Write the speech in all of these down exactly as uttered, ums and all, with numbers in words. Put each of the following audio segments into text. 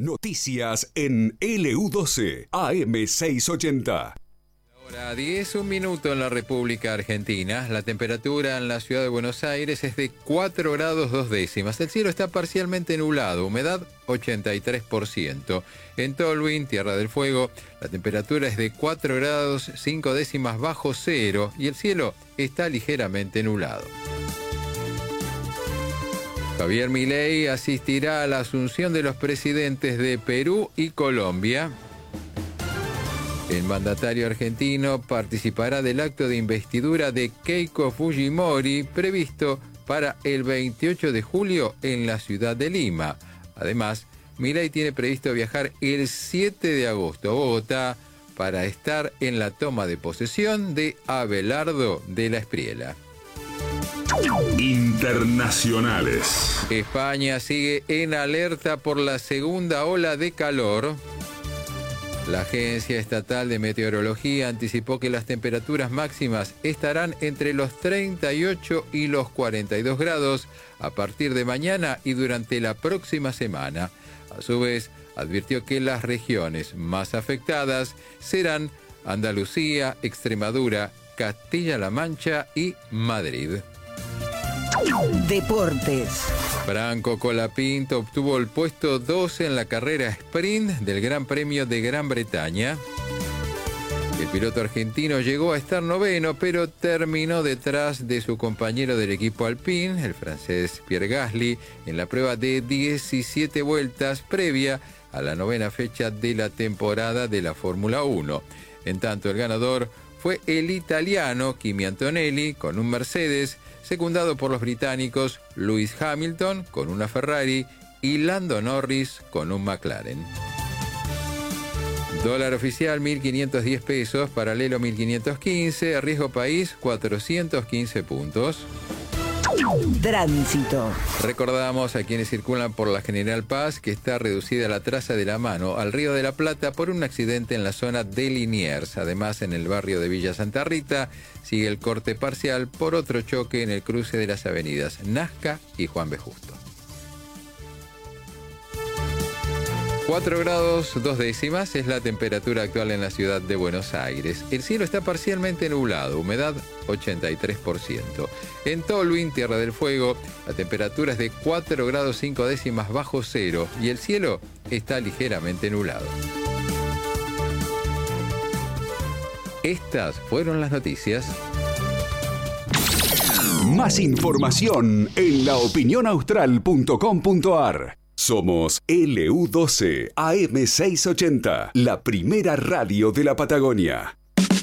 Noticias en L U doce A M seiscientos ochenta. Ahora diez, un minuto en la República Argentina. La temperatura en la ciudad de Buenos Aires es de cuatro grados dos décimas. El cielo está parcialmente nublado, humedad ochenta y tres por ciento. En Tolwyn, Tierra del Fuego, la temperatura es de cuatro grados cinco décimas bajo cero y el cielo está ligeramente nublado. Javier Milei asistirá a la asunción de los presidentes de Perú y Colombia. El mandatario argentino participará del acto de investidura de Keiko Fujimori previsto para el veintiocho de julio en la ciudad de Lima. Además, Milei tiene previsto viajar el siete de agosto a Bogotá para estar en la toma de posesión de Abelardo de la Espriella. Internacionales. España sigue en alerta por la segunda ola de calor. La Agencia Estatal de Meteorología anticipó que las temperaturas máximas estarán entre los treinta y ocho y los cuarenta y dos grados a partir de mañana y durante la próxima semana. A su vez, advirtió que las regiones más afectadas serán Andalucía, Extremadura, Castilla-La Mancha y Madrid. Deportes. Franco Colapinto obtuvo el puesto doce en la carrera sprint del Gran Premio de Gran Bretaña. El piloto argentino llegó a estar noveno, pero terminó detrás de su compañero del equipo Alpine, el francés Pierre Gasly, en la prueba de diecisiete vueltas previa a la novena fecha de la temporada de la Fórmula uno. En tanto, el ganador fue el italiano Kimi Antonelli con un Mercedes, secundado por los británicos Lewis Hamilton con una Ferrari y Lando Norris con un McLaren. Dólar oficial mil quinientos diez pesos, paralelo mil quinientos quince, riesgo país cuatrocientos quince puntos. Tránsito. Recordamos a quienes circulan por la General Paz que está reducida la traza de la mano al Río de la Plata por un accidente en la zona de Liniers. Además, en el barrio de Villa Santa Rita sigue el corte parcial por otro choque en el cruce de las avenidas Nazca y Juan B. Justo. cuatro grados dos décimas es la temperatura actual en la ciudad de Buenos Aires. El cielo está parcialmente nublado, humedad ochenta y tres por ciento. En Tolwyn, Tierra del Fuego, la temperatura es de cuatro grados cinco décimas bajo cero y el cielo está ligeramente nublado. Estas fueron las noticias. Más información en la opinión austral punto com punto a r. Somos L U doce A M seiscientos ochenta, la primera radio de la Patagonia.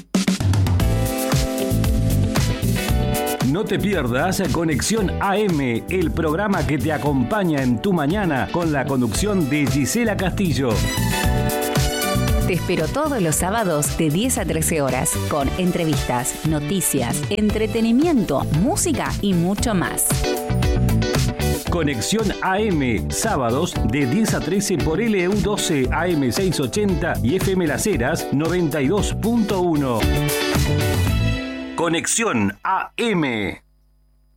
No te pierdas Conexión A M, el programa que te acompaña en tu mañana con la conducción de Gisela Castillo. Te espero todos los sábados de diez a trece horas con entrevistas, noticias, entretenimiento, música y mucho más. Conexión A M, sábados de diez a trece por L U doce A M seiscientos ochenta y F M Las Heras noventa y dos punto uno. Conexión A M.